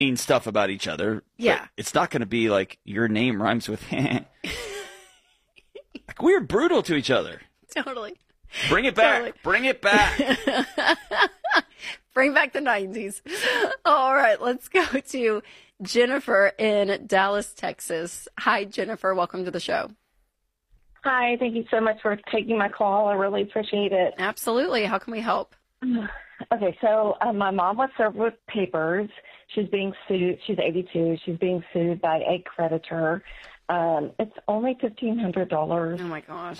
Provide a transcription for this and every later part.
mean stuff about each other. Yeah. It's not going to be like your name rhymes with like we're brutal to each other. Totally. Bring it back. Totally. Bring it back. Bring back the 90s. All right, let's go to Jennifer in Dallas, Texas. Hi, Jennifer. Welcome to the show. Hi, thank you so much for taking my call. I really appreciate it. Absolutely. How can we help? Okay, so my mom was served with papers. She's being sued. She's 82. She's being sued by a creditor. It's only $1,500. Oh, my gosh.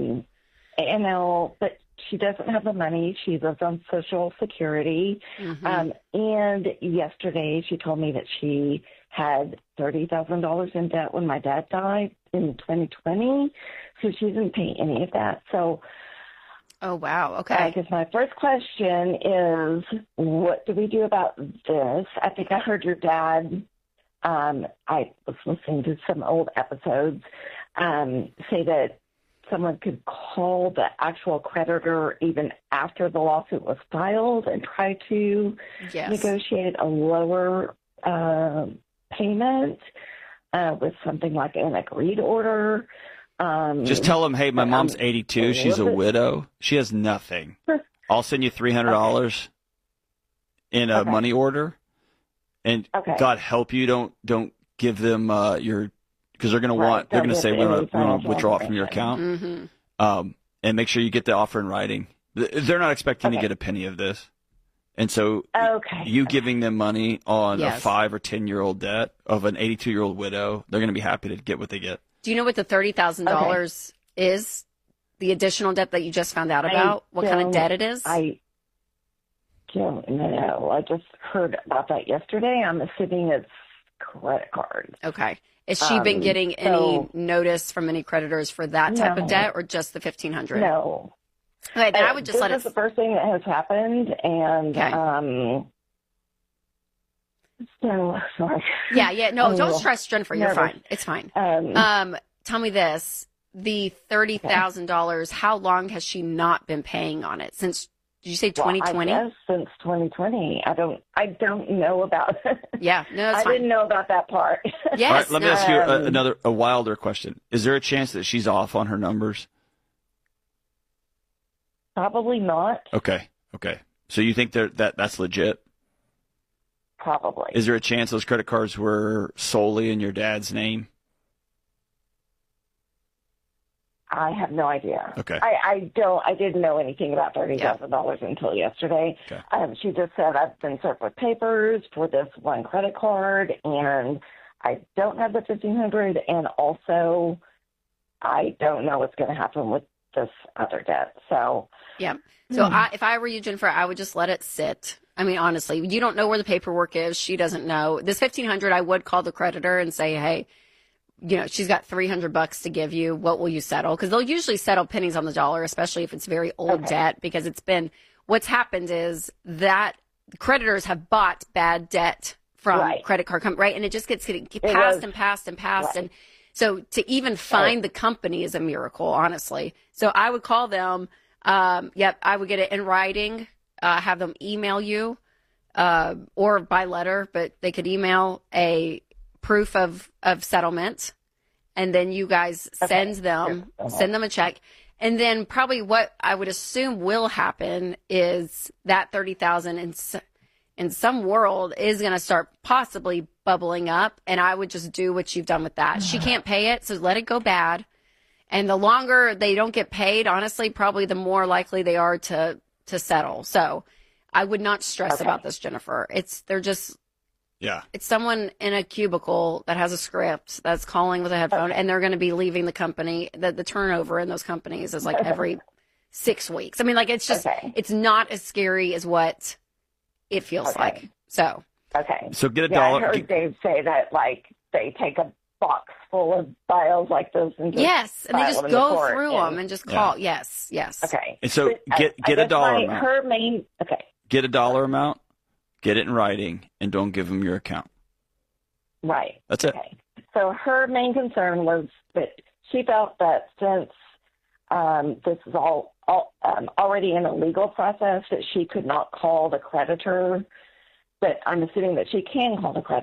But she doesn't have the money. She lives on Social Security. Mm-hmm. And yesterday she told me that she had $30,000 in debt when my dad died in 2020. So she didn't pay any of that. So, oh, wow. Okay. I guess my first question is, what do we do about this? I think I heard your dad, I was listening to some old episodes, say that someone could call the actual creditor even after the lawsuit was filed and try to negotiate a lower payment with something like an agreed order. Just tell them, hey, my mom's 82. She's a widow. She has nothing. I'll send you $300 in a money order. And God help you, don't give them your, because they're going to they're going to say, we want to withdraw it from your account. Mm-hmm. And make sure you get the offer in writing. They're not expecting to get a penny of this. And so giving them money on a 5 or 10-year-old debt of an 82-year-old widow, they're going to be happy to get what they get. Do you know what the $30,000 is? The additional debt that you just found out about? What kind of debt it is? I don't know. I just heard about that yesterday. I'm assuming it's credit cards. Okay. Has she been getting any notice from any creditors for that type of debt, or just the $1,500? No. Okay, then I would just let it. This is the first thing that has happened, and so sorry. Yeah. No, don't stress, Jennifer. You're fine. It's fine. Tell me this: the $30,000. How long has she not been paying on it since? Did you say 2020? I guess since 2020. I don't know about it. Yeah, no, that's fine. I didn't know about that part. Yes. All right, let me ask you a wilder question. Is there a chance that she's off on her numbers? Probably not. Okay. So you think that's legit? Probably. Is there a chance those credit cards were solely in your dad's name? I have no idea. Okay. I didn't know anything about $30,000 until yesterday. Okay. She just said, I've been served with papers for this one credit card, and I don't have the $1,500, and also I don't know what's going to happen with this other debt. So yeah. So if I were you, Jennifer, I would just let it sit. I mean, honestly, you don't know where the paperwork is. She doesn't know. This $1,500, I would call the creditor and say, hey, she's got $300 to give you. What will you settle? Because they'll usually settle pennies on the dollar, especially if it's very old debt, because what's happened is that creditors have bought bad debt from credit card company, right? And it just gets passed and passed. Right. And so to even find the company is a miracle, honestly. So I would call them. I would get it in writing, have them email you, or by letter, but they could email a proof of settlement, and then you guys send them a check. And then probably what I would assume will happen is that $30,000 in some world is going to start possibly bubbling up, and I would just do what you've done with that. She can't pay it, so let it go bad. And the longer they don't get paid, honestly, probably the more likely they are to settle. So I would not stress about this, Jennifer. It's someone in a cubicle that has a script that's calling with a headphone, and they're going to be leaving the company. The turnover in those companies is like every 6 weeks. I mean, like, it's just, it's not as scary as what it feels like. So. Okay. So get a dollar. I heard Dave say that, like, they take a box full of files like this and just and they just go through them and just call. Yes. Okay. And so get a dollar amount. Her main, Get a dollar amount, get it in writing, and don't give them your account. Right. That's it. Okay. So her main concern was that she felt that since this is all already in a legal process, that she could not call the creditor but I'm assuming that she can call the credit